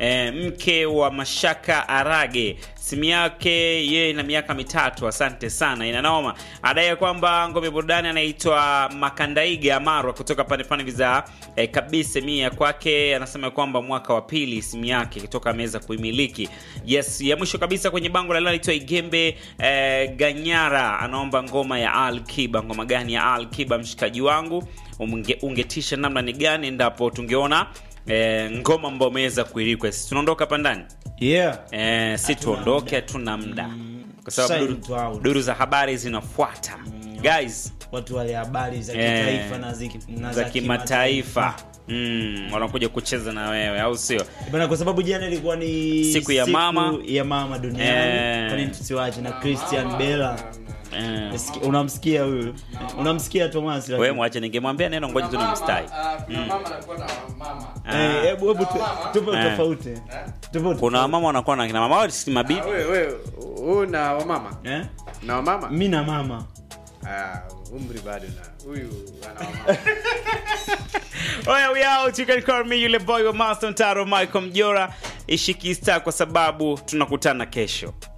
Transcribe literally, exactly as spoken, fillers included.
e, mke wa Mashaka Arage. Simu yake yeye ina miaka mitatu. Asante sana, inanoma. Adai kwamba ngome burudani anaitwa Makandaiga Amarwa kutoka pande pande viza e, kabisa mia kwake. Anasema kwamba mwaka wa pili simu yake kutoka ameweza kuimiliki. Yes, ya mwisho kabisa kwenye bango la leo anaitwa Igembe e, Ganyara, anaomba ngoma ya Al Kiba. Ngoma gani ya Al Kiba mshikaji wangu? Unge, ungetisha namna ni gani endapo tungeona e, ngoma ambayo umeweza kuirequest. Tunaondoka hapa ndani. Yeah. Eh, si tuondoke, hatuna muda. Mm, kwa sababu duru, duru za habari zinafuata. Mm, guys, watu wale habari za kitaifa eh, na ziki, na za kimataifa. Mm, wanakuja kucheza na wewe au sio? Bana, kwa sababu jana ilikuwa ni siku ya siku mama ya mama duniani. Eh, kwa nini tusiwache na Christian Bella? Eh, unamsikia huyu? Unamsikia Thomas? Wewe mwache, ningemwambia neno ngoja tu nimstai. Kuna mama anakuwa na mama. Eh, hebu hebu tupo tofauti. Tupo. Kuna mama wanakuwa na kina mama wao si mabibi. Wewe wewe una wa mama? Eh? Na mama? Mimi na mama. Ah, umri bado na. Huyu ana mama. Oya, we out. You can call me yule boy wa Master Taro Michael Mjora. Ishiki star kwa sababu tunakutana kesho.